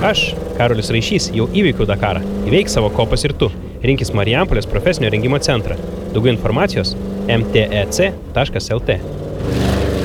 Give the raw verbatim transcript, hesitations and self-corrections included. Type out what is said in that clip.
Aš, Karolis Raišys, jau įveikiau Dakarą. Įveik savo kopas ir tu. Rinkis Marijampolės profesinio rengimo centrą. Daugiau informacijos m t e c taškas l t.